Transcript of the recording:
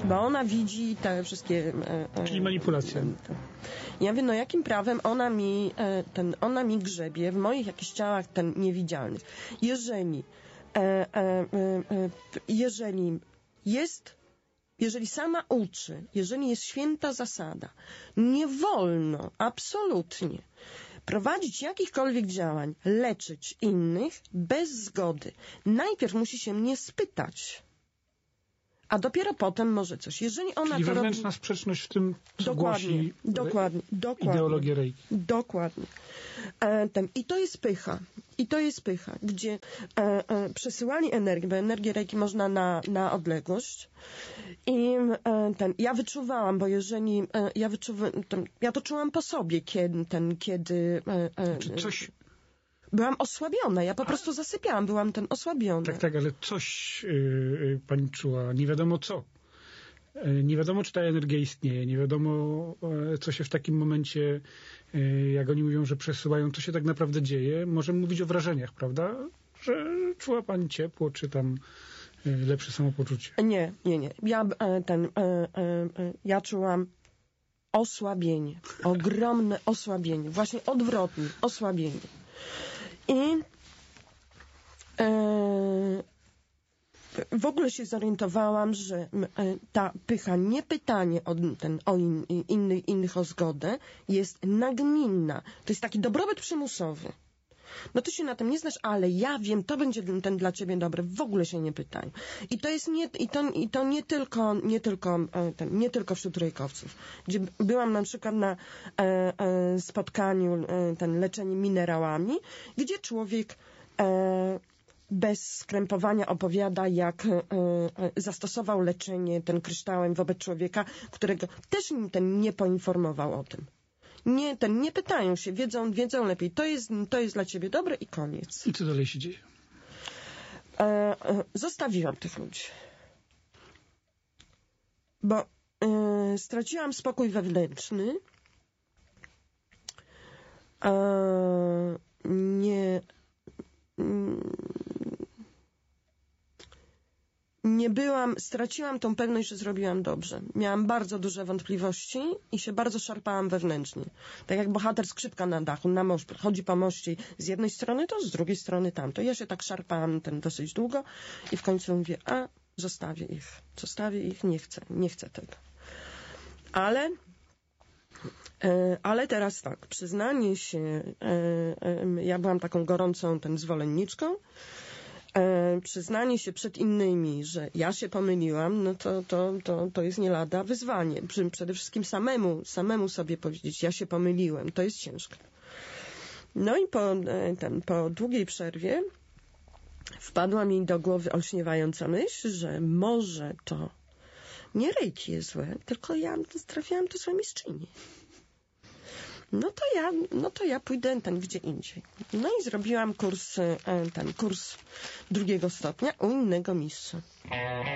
Bo ona widzi te wszystkie... Czyli manipulacje. Ja mówię, no jakim prawem ona mi grzebie w moich jakichś ciałach niewidzialnych. Jeżeli sama uczy, jeżeli jest święta zasada, nie wolno absolutnie prowadzić jakichkolwiek działań, leczyć innych bez zgody. Najpierw musi się mnie spytać, a dopiero potem może coś. Jeżeli ona Czyli to wewnętrzna robi... sprzeczność w tym, co głosi ideologię Reiki. Dokładnie. I to jest pycha. Gdzie przesyłali energię, bo energię Reiki można na odległość. I ja wyczuwałam, bo jeżeli ja to czułam po sobie, kiedy coś... Byłam osłabiona, ja po prostu zasypiałam, byłam osłabiona. Tak, ale coś pani czuła, nie wiadomo co. Nie wiadomo, czy ta energia istnieje, nie wiadomo, co się w takim momencie, jak oni mówią, że przesyłają, co się tak naprawdę dzieje. Możemy mówić o wrażeniach, prawda? Że czuła pani ciepło, czy tam lepsze samopoczucie. Nie. Ja czułam osłabienie, ogromne osłabienie, właśnie odwrotnie, osłabienie. I w ogóle się zorientowałam, że ta pycha, nie pytanie o innych o zgodę, jest nagminna. To jest taki dobrobyt przymusowy. No ty się na tym nie znasz, ale ja wiem, to będzie ten dla ciebie dobry. W ogóle się nie pytają. I to jest nie tylko wśród rejkowców. Gdzie byłam na przykład na spotkaniu leczenie minerałami, gdzie człowiek bez skrępowania opowiada, jak zastosował leczenie kryształem wobec człowieka, którego też nie poinformował o tym. Nie pytają się, wiedzą lepiej. To jest dla ciebie dobre i koniec. I co dalej się dzieje? Zostawiłam tych ludzi. Bo straciłam spokój wewnętrzny. Straciłam tą pewność, że zrobiłam dobrze. Miałam bardzo duże wątpliwości i się bardzo szarpałam wewnętrznie. Tak jak bohater skrzypka na dachu, na moście. Chodzi po moście z jednej strony to, z drugiej strony tamto. Ja się tak szarpałam dosyć długo i w końcu mówię, zostawię ich, nie chcę tego. Ale teraz tak, przyznanie się, ja byłam taką gorącą zwolenniczką, przyznanie się przed innymi, że ja się pomyliłam, no to jest nie lada wyzwanie. Przede wszystkim samemu sobie powiedzieć, ja się pomyliłem, to jest ciężko. No i po długiej przerwie wpadła mi do głowy olśniewająca myśl, że może to nie Reiki jest złe, tylko ja trafiłam do złej mistrzyni. No to ja pójdę gdzie indziej. No i zrobiłam kurs 2. stopnia u innego mistrza.